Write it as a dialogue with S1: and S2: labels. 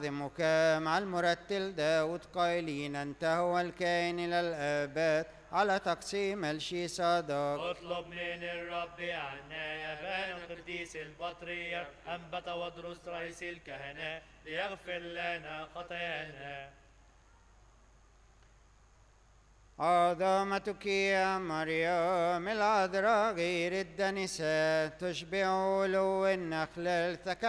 S1: نعظمك مع المرتل داود قائلين أنت هو الكائن إلى الآباد على تقسيم الشي صدق.
S2: اطلب من الرب عنا يا بان قديس البطريرك أنبت ودرس رئيس الكهنة ليغفر لنا خطايانا.
S1: عظمتك يا مريم العذراء غير الدنسة تشبع علو النخل